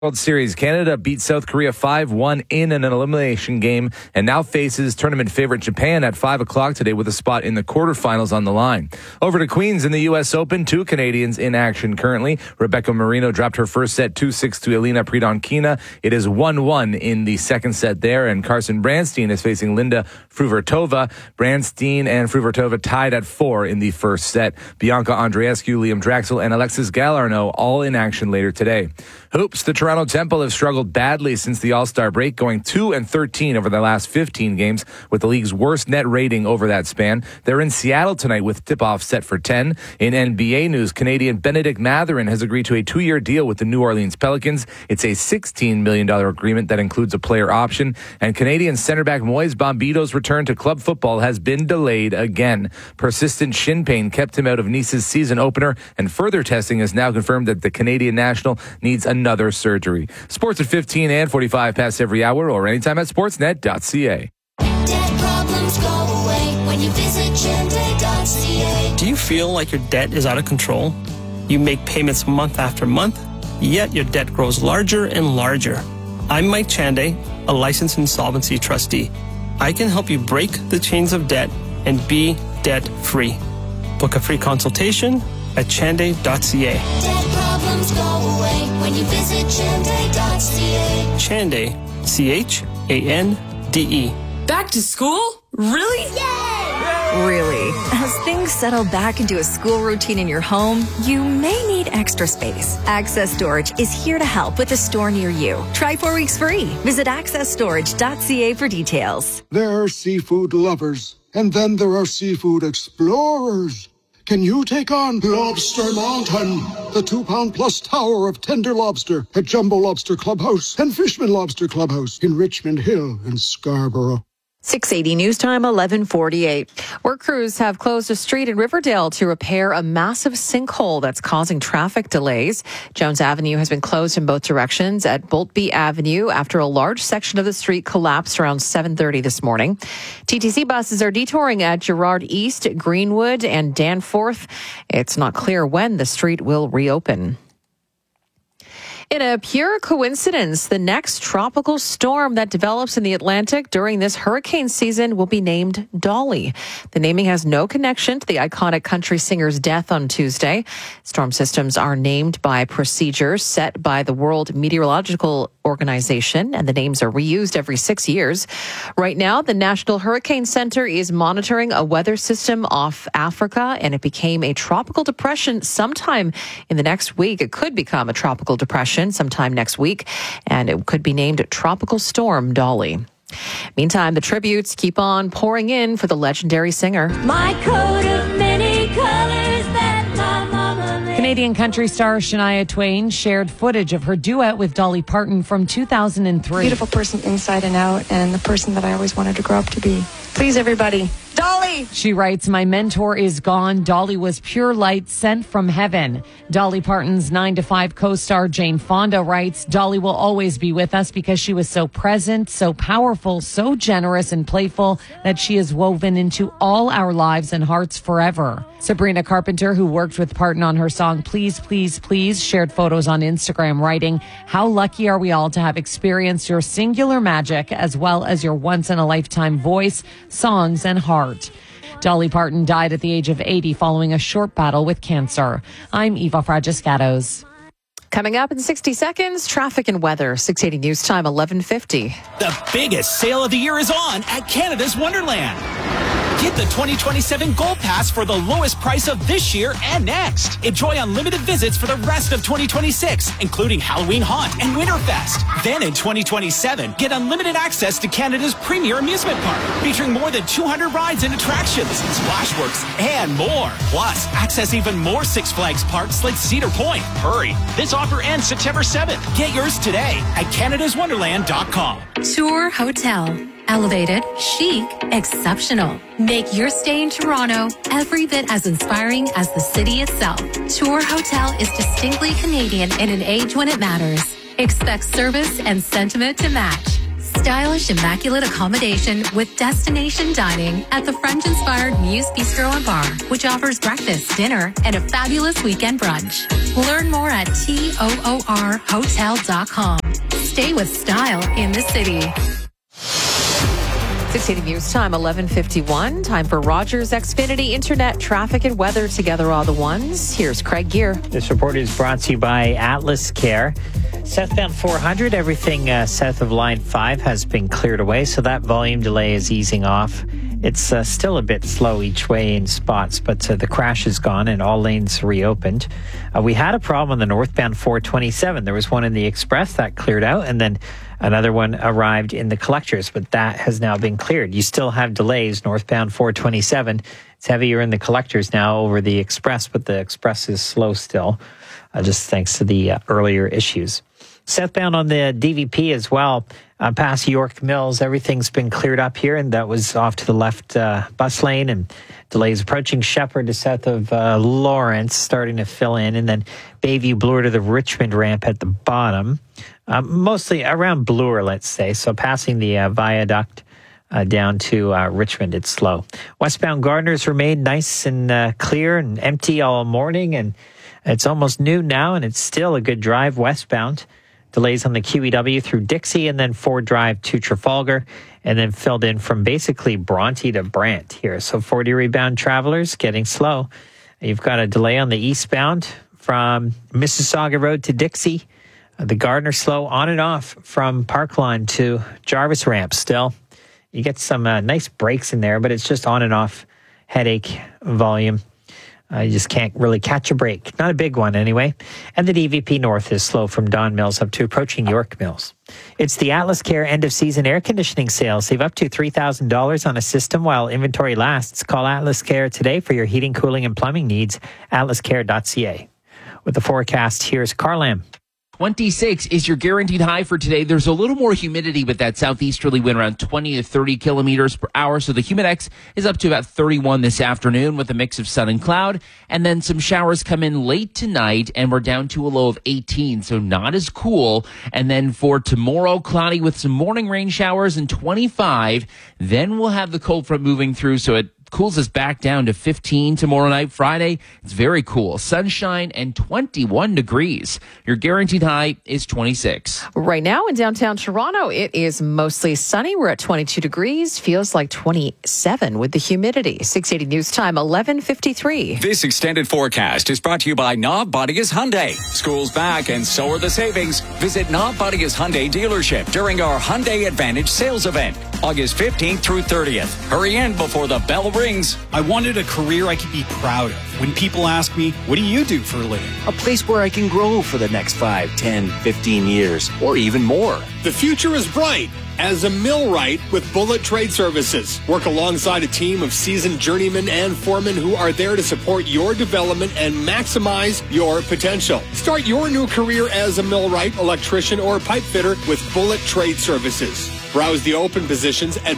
World Series, Canada beat South Korea 5-1 in an elimination game and now faces tournament favorite Japan at 5 o'clock today with a spot in the quarterfinals on the line. Over to Queens in the U.S. Open, two Canadians in action currently. Rebecca Marino dropped her first set 2-6 to Elena Pridonkina. It is 1-1 in the second set there, and Carson Branstein is facing Linda Fruhvirtova. Branstein and Fruhvirtova tied at 4 in the first set. Bianca Andreescu, Liam Draxel, and Alexis Galarneau all in action later today. Hoops, the Toronto Temple have struggled badly since the All-Star break, going 2-13 over the last 15 games with the league's worst net rating over that span. They're in Seattle tonight with tip-off set for 10. In NBA news, Canadian Benedict Mathurin has agreed to a 2-year deal with the New Orleans Pelicans. It's a $16 million agreement that includes a player option. And Canadian center back Moise Bombito's return to club football has been delayed again. Persistent shin pain kept him out of Nice's season opener, and further testing has now confirmed that the Canadian national needs another surgery. Sports at 15 and 45 past every hour or anytime at sportsnet.ca. Debt problems go away when you visit Chende.ca. Do you feel like your debt is out of control? You make payments month after month, yet your debt grows larger and larger. I'm Mike Chande, a licensed insolvency trustee. I can help you break the chains of debt and be debt-free. Book a free consultation at chande.ca. Debt problems go away when you visit Chende.ca. Chande, Chande. Back to school? Really? Yay! Really. As things settle back into a school routine in your home, you may need extra space. Access Storage is here to help with a store near you. Try 4 weeks free. Visit accessstorage.ca for details. There are seafood lovers, and then there are seafood explorers. Can you take on Lobster Mountain, the 2-pound-plus tower of tender lobster at Jumbo Lobster Clubhouse and Fishman Lobster Clubhouse in Richmond Hill and Scarborough? 680 News Time, 11:48. Work crews have closed a street in Riverdale to repair a massive sinkhole that's causing traffic delays. Jones Avenue has been closed in both directions at Boltby Avenue after a large section of the street collapsed around 7:30 this morning. TTC buses are detouring at Gerrard East, Greenwood, and Danforth. It's not clear when the street will reopen. In a pure coincidence, the next tropical storm that develops in the Atlantic during this hurricane season will be named Dolly. The naming has no connection to the iconic country singer's death on Tuesday. Storm systems are named by procedures set by the World Meteorological Organization, and the names are reused every 6 years. Right now, the National Hurricane Center is monitoring a weather system off Africa, and it became a tropical depression sometime in the next week. It could become a tropical depression sometime next week, and it could be named Tropical Storm Dolly. Meantime, the tributes keep on pouring in for the legendary singer. My coat of many colors that my mama made. Canadian country star Shania Twain shared footage of her duet with Dolly Parton from 2003. Beautiful person inside and out, and the person that I always wanted to grow up to be. Please, everybody. Dolly! She writes, "My mentor is gone. Dolly was pure light sent from heaven." Dolly Parton's 9 to 5 co-star Jane Fonda writes, "Dolly will always be with us because she was so present, so powerful, so generous and playful that she is woven into all our lives and hearts forever." Sabrina Carpenter, who worked with Parton on her song Please, Please, Please, shared photos on Instagram writing, "How lucky are we all to have experienced your singular magic as well as your once-in-a-lifetime voice, songs, and heart." Dolly Parton died at the age of 80 following a short battle with cancer. I'm Eva Fragiscatos. Coming up in 60 seconds, traffic and weather. 680 News Time, 11:50. The biggest sale of the year is on at Canada's Wonderland. Get the 2027 Gold Pass for the lowest price of this year and next. Enjoy unlimited visits for the rest of 2026, including Halloween Haunt and Winterfest. Then in 2027, get unlimited access to Canada's premier amusement park, featuring more than 200 rides and attractions, Splashworks, and more. Plus, access even more Six Flags parks like Cedar Point. Hurry, this offer ends September 7th. Get yours today at CanadasWonderland.com. Tour Hotel. Elevated, chic, exceptional. Make your stay in Toronto every bit as inspiring as the city itself. Tour Hotel is distinctly Canadian in an age when it matters. Expect service and sentiment to match. stylish, immaculate accommodation with destination dining at the French-inspired Muse Bistro and Bar, which offers breakfast, dinner, and a fabulous weekend brunch. Learn more at TOORhotel.com. Stay with style in the city. 680 News Time, 11:51. Time for Rogers Xfinity Internet, traffic, and weather together all the ones. Here's Craig Gear. This report is brought to you by Atlas Care. Southbound 400, everything south of Line 5 has been cleared away, so that volume delay is easing off. It's still a bit slow each way in spots, but the crash is gone and all lanes reopened. We had a problem on the northbound 427. There was one in the Express that cleared out, and then another one arrived in the Collectors, but that has now been cleared. You still have delays northbound 427. It's heavier in the Collectors now over the Express, but the Express is slow still, just thanks to the earlier issues. Southbound on the DVP as well, past York Mills, everything's been cleared up here, and that was off to the left bus lane, and delays approaching Shepherd to south of Lawrence, starting to fill in, and then Bayview Bloor to the Richmond ramp at the bottom, mostly around Bloor, let's say, so passing the viaduct down to Richmond, it's slow. Westbound Gardner's remained nice and clear and empty all morning, and it's almost noon now, and it's still a good drive westbound. Delays on the QEW through Dixie, and then Ford Drive to Trafalgar, and then filled in from basically Bronte to Brant here. So 40 rebound travelers getting slow. You've got a delay on the eastbound from Mississauga Road to Dixie. The Gardner slow on and off from Parkline to Jarvis Ramp still. You get some nice breaks in there, but it's just on and off headache volume. You just can't really catch a break. Not a big one anyway. And the DVP North is slow from Don Mills up to approaching York Mills. It's the Atlas Care end-of-season air conditioning sale. Save up to $3,000 on a system while inventory lasts. Call Atlas Care today for your heating, cooling, and plumbing needs. atlascare.ca. With the forecast, here's Carlam. 26 is your guaranteed high for today. There's a little more humidity with that southeasterly wind around 20 to 30 kilometers per hour. So the Humidex is up to about 31 this afternoon with a mix of sun and cloud. And then some showers come in late tonight and we're down to a low of 18. So not as cool. And then for tomorrow, cloudy with some morning rain showers and 25. Then we'll have the cold front moving through. So it cools us back down to 15 tomorrow night. Friday, it's very cool. Sunshine and 21 degrees. Your guaranteed high is 26. Right now in downtown Toronto, it is mostly sunny. We're at 22 degrees. Feels like 27 with the humidity. 680 News Time, 11:53. This extended forecast is brought to you by Knob Bodigas Hyundai. School's back and so are the savings. Visit Knob Bodigas Hyundai dealership during our Hyundai Advantage sales event, August 15th through 30th. Hurry in before the bell rings. I wanted a career I could be proud of. When people ask me, what do you do for a living? A place where I can grow for the next 5, 10, 15 years, or even more. The future is bright as a millwright with Bullet Trade Services. Work alongside a team of seasoned journeymen and foremen who are there to support your development and maximize your potential. Start your new career as a millwright, electrician, or pipe fitter with Bullet Trade Services. Browse the open positions at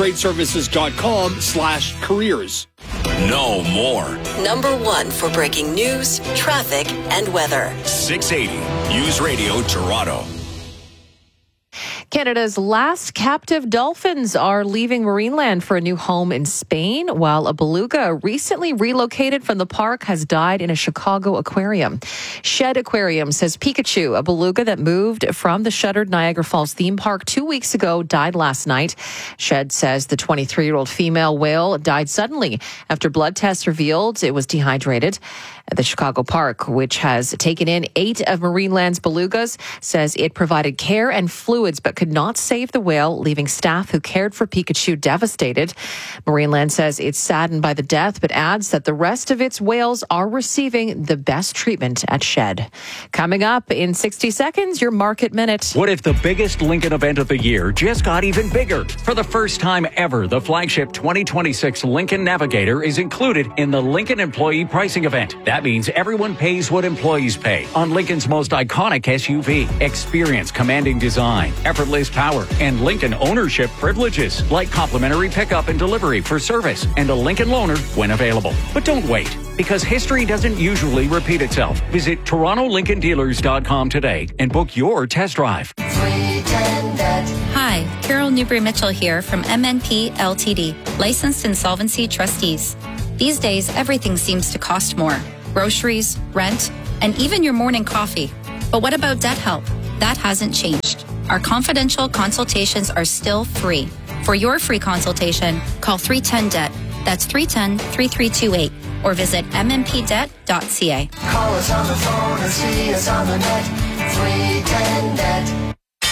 bullettradeservices.com/careers. Know more. Number 1 for breaking news, traffic, and weather. 680 News Radio Toronto. Canada's last captive dolphins are leaving Marineland for a new home in Spain, while a beluga recently relocated from the park has died in a Chicago aquarium. Shed Aquarium says Pikachu, a beluga that moved from the shuttered Niagara Falls theme park 2 weeks ago, died last night. Shed says the 23-year-old female whale died suddenly after blood tests revealed it was dehydrated. The Chicago Park, which has taken in 8 of Marineland's belugas, says it provided care and fluids but could not save the whale, leaving staff who cared for Pikachu devastated. Marineland says it's saddened by the death, but adds that the rest of its whales are receiving the best treatment at Shed. Coming up in 60 seconds, your Market Minute. What if the biggest Lincoln event of the year just got even bigger? For the first time ever, the flagship 2026 Lincoln Navigator is included in the Lincoln Employee Pricing Event. That means everyone pays what employees pay on Lincoln's most iconic SUV. Experience commanding design, effortless power, and Lincoln ownership privileges like complimentary pickup and delivery for service and a Lincoln loaner when available. But don't wait, because history doesn't usually repeat itself. Visit TorontoLincolnDealers.com today and book your test drive. Hi, Hi, Carol Newbury-Mitchell here from MNP Ltd, licensed insolvency trustees. These days, everything seems to cost more. Groceries, rent, and even your morning coffee. But what about debt help? That hasn't changed. Our confidential consultations are still free. For your free consultation, call 310-DEBT. That's 310-3328. Or visit mmpdebt.ca. Call us on the phone or see us on the net. 310-DEBT.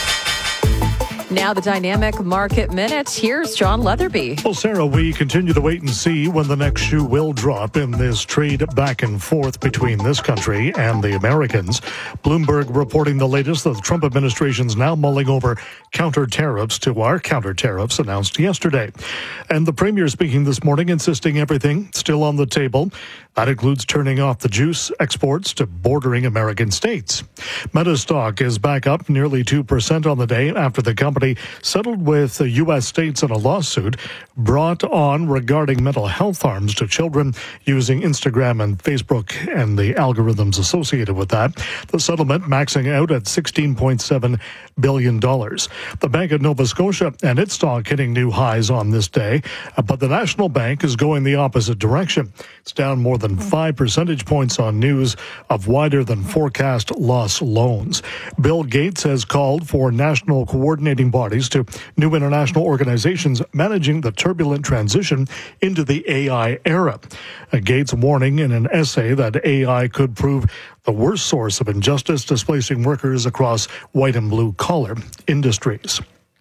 Now the Dynamic Market Minute. Here's John Leatherby. Well, Sarah, we continue to wait and see when the next shoe will drop in this trade back and forth between this country and the Americans. Bloomberg reporting the latest that the Trump administration's now mulling over counter tariffs to our counter tariffs announced yesterday. And the premier speaking this morning, insisting everything still on the table. That includes turning off the juice exports to bordering American states. Meta stock is back up nearly 2% on the day after the company settled with the U.S. states in a lawsuit brought on regarding mental health harms to children using Instagram and Facebook and the algorithms associated with that. The settlement maxing out at $16.7 billion. The Bank of Nova Scotia and its stock hitting new highs on this day, but the National Bank is going the opposite direction. It's down more than 5 percentage points on news of wider than forecast loss loans. Bill Gates has called for national coordinating bodies to new international organizations managing the turbulent transition into the AI era. Gates warning in an essay that AI could prove the worst source of injustice, displacing workers across white and blue collar industries.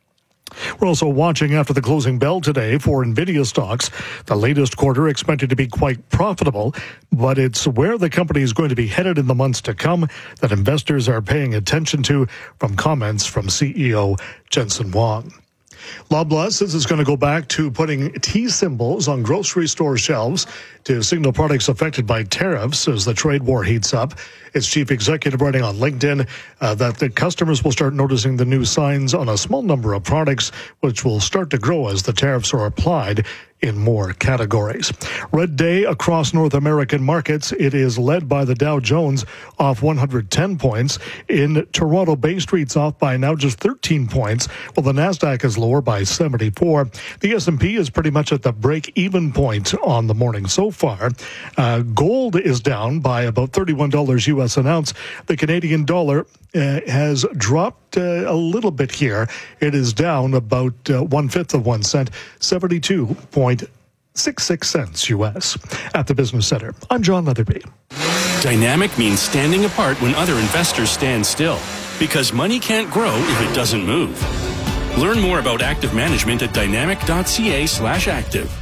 We're also watching after the closing bell today for NVIDIA stocks. The latest quarter expected to be quite profitable, but it's where the company is going to be headed in the months to come that investors are paying attention to, from comments from CEO Jensen Huang. Loblaw says it's going to go back to putting T symbols on grocery store shelves to signal products affected by tariffs as the trade war heats up. Its chief executive writing on LinkedIn that the customers will start noticing the new signs on a small number of products, which will start to grow as the tariffs are applied in more categories. Red day across North American markets. It is led by the Dow Jones off 110 points. In Toronto, Bay Street's off by now just 13 points, while the NASDAQ is lower by 74. The S&P is pretty much at the break-even point on the morning so far. Gold is down by about $31 U.S. an ounce. The Canadian dollar has dropped a little bit here. It is down about 1/5 of 1 cent, 72.66 cents U.S. At the Business Center, I'm John Leatherby. Dynamic means standing apart when other investors stand still, because money can't grow if it doesn't move. Learn more about active management at dynamic.ca/active.